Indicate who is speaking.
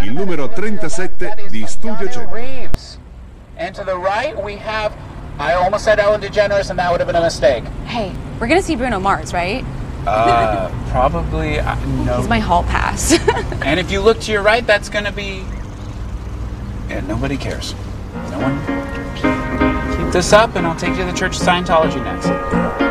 Speaker 1: il numero 37 di Studio Centro.
Speaker 2: Reeves. And to the right, we have, I almost said Ellen DeGeneres, and that would have been a mistake.
Speaker 3: Hey, we're gonna see Bruno Mars, right?
Speaker 2: Probably, no.
Speaker 3: He's my hall pass.
Speaker 2: And if you look to your right, that's going to be... Yeah, nobody cares. No one cares. Keep this up, and I'll take you to the Church of Scientology next.